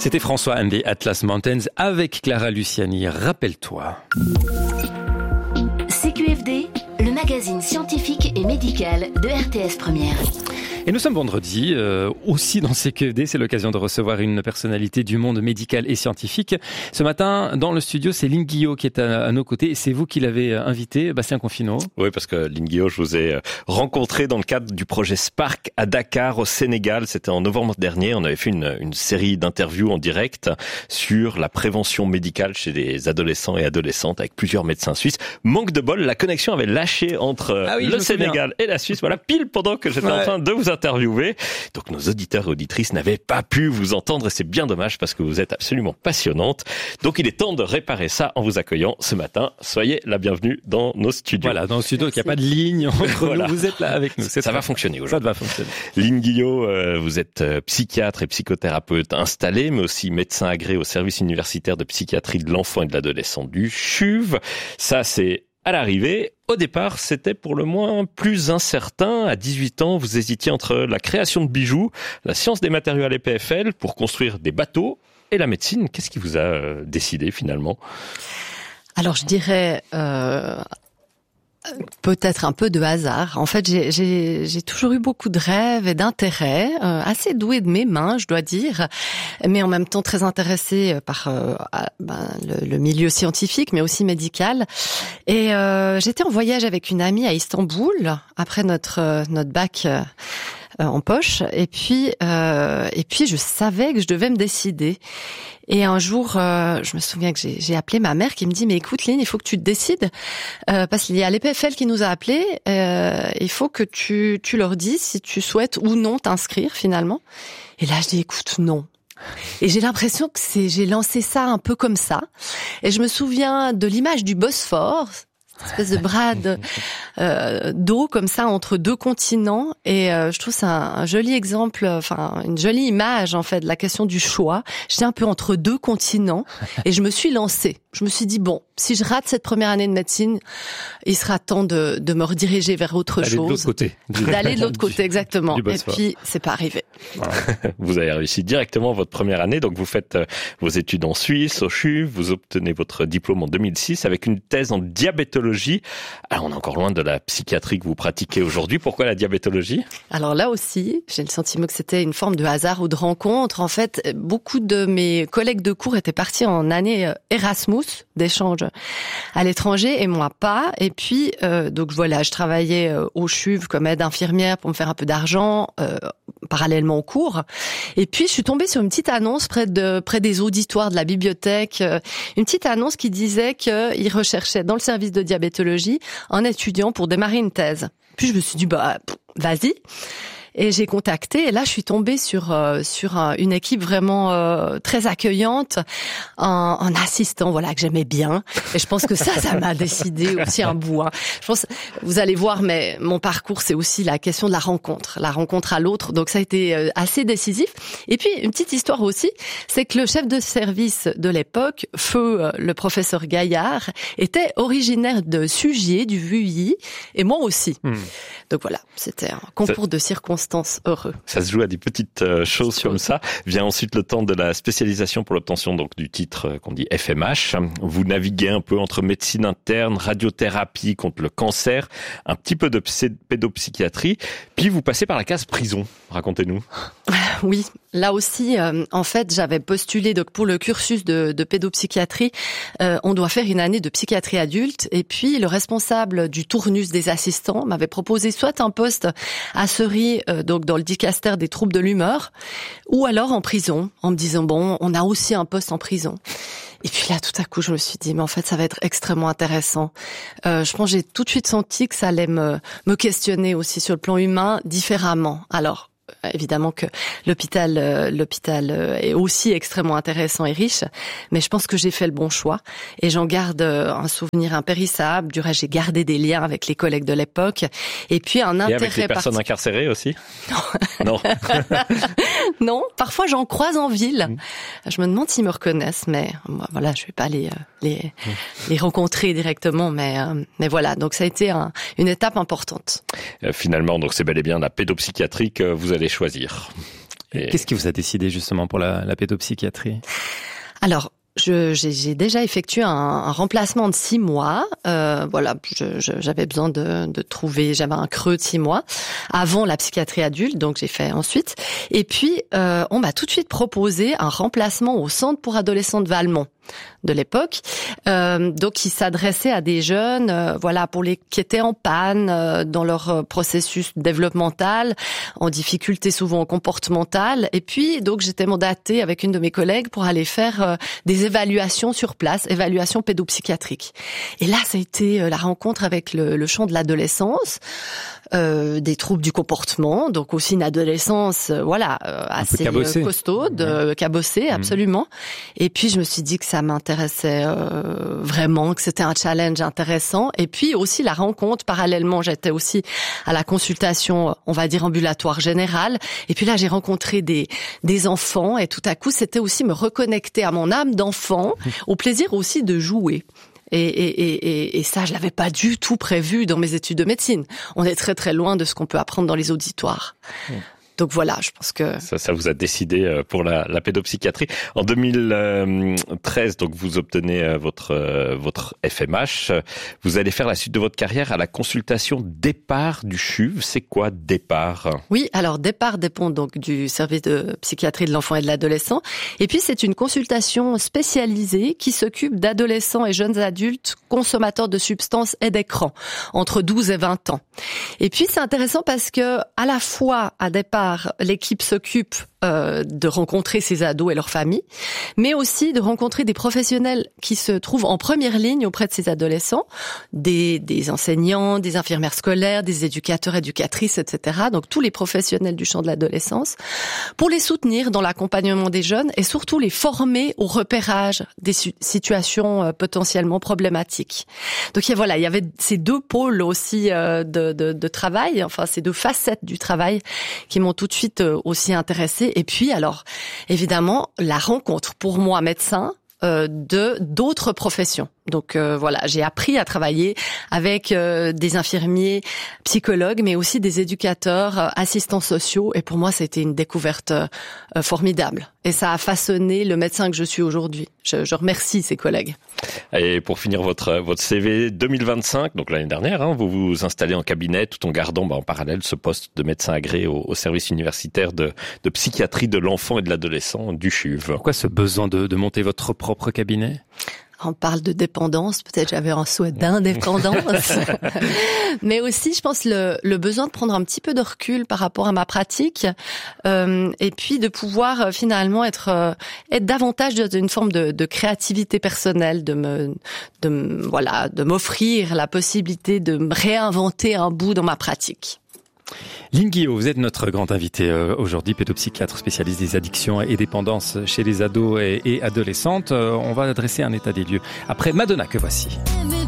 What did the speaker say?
C'était François and the Atlas Mountains avec Clara Luciani, rappelle-toi. CQFD, le magazine scientifique et médical de RTS Première. Et nous sommes vendredi, aussi dans CQFD, c'est l'occasion de recevoir une personnalité du monde médical et scientifique. Ce matin, dans le studio, c'est Lynn Guillot qui est à nos côtés. C'est vous qui l'avez invité, Bastien Confinot. Oui, parce que Lynn Guillot, je vous ai rencontré dans le cadre du projet Spark à Dakar, au Sénégal. C'était en novembre dernier. On avait fait une série d'interviews en direct sur la prévention médicale chez les adolescents et adolescentes avec plusieurs médecins suisses. Manque de bol, la connexion avait lâché entre le Sénégal et la Suisse. Voilà, pile pendant que j'étais en train de vous interviewé. Donc nos auditeurs et auditrices n'avaient pas pu vous entendre et c'est bien dommage parce que vous êtes absolument passionnante. Donc il est temps de réparer ça en vous accueillant ce matin. Soyez la bienvenue dans nos studios. Voilà, dans le studio, il n'y a pas de ligne entre nous. Vous êtes là avec nous. Ça va fonctionner aujourd'hui. Ça va fonctionner. Lynn Guillot, vous êtes psychiatre et psychothérapeute installé, mais aussi médecin agréé au service universitaire de psychiatrie de l'enfant et de l'adolescent du CHUV. Ça, c'est à l'arrivée. Au départ, c'était pour le moins plus incertain. À 18 ans, vous hésitiez entre la création de bijoux, la science des matériaux à l'EPFL pour construire des bateaux et la médecine. Qu'est-ce qui vous a décidé finalement ? Alors je dirais peut-être un peu de hasard. En fait, j'ai toujours eu beaucoup de rêves et d'intérêts, assez douée de mes mains, je dois dire, mais en même temps très intéressée par le milieu scientifique, mais aussi médical. Et j'étais en voyage avec une amie à Istanbul après notre bac en poche, et puis je savais que je devais me décider. Et un jour, je me souviens que j'ai appelé ma mère qui me dit « Mais écoute Lynn, il faut que tu te décides parce qu'il y a l'EPFL qui nous a appelés. Il faut que tu leur dises si tu souhaites ou non t'inscrire finalement. » Et là, je dis « Écoute, non. » Et j'ai l'impression que j'ai lancé ça un peu comme ça. Et je me souviens de l'image du Bosphore, cette espèce de bras d'eau comme ça entre deux continents, et je trouve ça un joli exemple, enfin une jolie image en fait de la question du choix. J'étais un peu entre deux continents et je me suis lancée. Je me suis dit bon, si je rate cette première année de médecine, il sera temps de me rediriger vers autre chose. De l'autre côté. D'aller de l'autre côté, exactement. Et puis c'est pas arrivé. Vous avez réussi directement votre première année, donc vous faites vos études en Suisse, au CHUV, vous obtenez votre diplôme en 2006 avec une thèse en diabétologie. Alors on est encore loin de la psychiatrie que vous pratiquez aujourd'hui. Pourquoi la diabétologie ? Alors là aussi, j'ai le sentiment que c'était une forme de hasard ou de rencontre. En fait, beaucoup de mes collègues de cours étaient partis en année Erasmus, d'échange à l'étranger, et moi pas. Et puis, donc voilà, je travaillais au CHUV comme aide infirmière pour me faire un peu d'argent, parallèlement au cours. Et puis, je suis tombée sur une petite annonce près des auditoires de la bibliothèque, une petite annonce qui disait qu'ils recherchaient dans le service de diabétologie un étudiant pour démarrer une thèse. Puis je me suis dit vas-y. Et j'ai contacté, et là je suis tombée sur une équipe vraiment très accueillante, un assistant que j'aimais bien, et je pense que ça m'a décidé aussi un bout. Je pense, vous allez voir, mais mon parcours c'est aussi la question de la rencontre à l'autre, donc ça a été assez décisif. Et puis une petite histoire aussi, c'est que le chef de service de l'époque, feu le professeur Gaillard, était originaire de Sugier, du Vuilly, et moi aussi. Donc voilà, c'était un concours de circonstances heureux. Ça se joue à des petites choses comme ça. Vient ensuite le temps de la spécialisation pour l'obtention donc du titre qu'on dit FMH. Vous naviguez un peu entre médecine interne, radiothérapie contre le cancer, un petit peu de pédopsychiatrie, puis vous passez par la case prison. Racontez-nous. Oui, là aussi, en fait, j'avais postulé donc pour le cursus de pédopsychiatrie. On doit faire une année de psychiatrie adulte, et puis le responsable du tournus des assistants m'avait proposé soit un poste à Seury, donc dans le dicaster des troubles de l'humeur, ou alors en prison, en me disant bon, on a aussi un poste en prison. Et puis là, tout à coup, je me suis dit, mais en fait, ça va être extrêmement intéressant. Je pense que j'ai tout de suite senti que ça allait me questionner aussi sur le plan humain différemment. Alors, évidemment que l'hôpital est aussi extrêmement intéressant et riche, mais je pense que j'ai fait le bon choix et j'en garde un souvenir impérissable. Du reste, j'ai gardé des liens avec les collègues de l'époque et puis un intérêt. Et avec les personnes incarcérées aussi ? Non. Non, parfois j'en croise en ville. Je me demande s'ils me reconnaissent, mais voilà, je vais pas les rencontrer directement, mais voilà. Donc ça a été une étape importante. Finalement, donc c'est bel et bien la pédopsychiatrie que vous allez choisir. Qu'est-ce qui vous a décidé justement pour la pédopsychiatrie? Alors, j'ai déjà effectué un remplacement de 6 mois. Voilà, j'avais besoin de trouver, j'avais un creux de 6 mois avant la psychiatrie adulte, donc j'ai fait ensuite. Et puis, on m'a tout de suite proposé un remplacement au centre pour adolescents de Valmont de l'époque, donc qui s'adressait à des jeunes, voilà, qui étaient en panne dans leur processus développemental, en difficulté souvent comportementale. Et puis, donc, j'étais mandatée avec une de mes collègues pour aller faire des évaluations sur place, évaluations pédopsychiatriques. Et là, ça a été la rencontre avec le champ de l'adolescence, des troubles du comportement, donc aussi une adolescence, voilà, assez costaude, cabossée, absolument. Et puis, je me suis dit que ça m'intéressait vraiment, que c'était un challenge intéressant. Et puis aussi la rencontre, parallèlement, j'étais aussi à la consultation, on va dire ambulatoire générale. Et puis là, j'ai rencontré des enfants et tout à coup, c'était aussi me reconnecter à mon âme d'enfant, au plaisir aussi de jouer. Et ça, je l'avais pas du tout prévu dans mes études de médecine. On est très très loin de ce qu'on peut apprendre dans les auditoires. Donc voilà, je pense que... Ça vous a décidé pour la pédopsychiatrie. En 2013, donc vous obtenez votre FMH. Vous allez faire la suite de votre carrière à la consultation départ du CHUV. C'est quoi départ? Oui, alors départ dépend donc du service de psychiatrie de l'enfant et de l'adolescent. Et puis c'est une consultation spécialisée qui s'occupe d'adolescents et jeunes adultes consommateurs de substances et d'écran entre 12 et 20 ans. Et puis c'est intéressant parce que à la fois à départ l'équipe s'occupe de rencontrer ces ados et leurs familles, mais aussi de rencontrer des professionnels qui se trouvent en première ligne auprès de ces adolescents, des enseignants, des infirmières scolaires, des éducateurs, éducatrices, etc. Donc tous les professionnels du champ de l'adolescence, pour les soutenir dans l'accompagnement des jeunes et surtout les former au repérage des situations potentiellement problématiques. Donc il y avait ces deux pôles aussi de travail, enfin ces deux facettes du travail qui m'ont tout de suite aussi intéressée. Et puis, alors, évidemment, la rencontre pour moi, médecin, d'autres professions. Donc voilà, j'ai appris à travailler avec des infirmiers, psychologues, mais aussi des éducateurs, assistants sociaux. Et pour moi, ça a été une découverte formidable. Et ça a façonné le médecin que je suis aujourd'hui. Je remercie ces collègues. Et pour finir votre CV 2025, donc l'année dernière, vous vous installez en cabinet tout en gardant en parallèle ce poste de médecin agréé au service universitaire de psychiatrie de l'enfant et de l'adolescent du CHUV. Pourquoi ce besoin de monter votre propre cabinet? On parle de dépendance, peut-être j'avais un souhait d'indépendance, mais aussi je pense le besoin de prendre un petit peu de recul par rapport à ma pratique, et puis de pouvoir finalement être davantage dans une forme de créativité personnelle, de m'offrir la possibilité de me réinventer un bout dans ma pratique. Lynn Guillot, vous êtes notre grand invité aujourd'hui, pédopsychiatre spécialiste des addictions et dépendances chez les ados et adolescentes. On va adresser un état des lieux après Madonna que voici.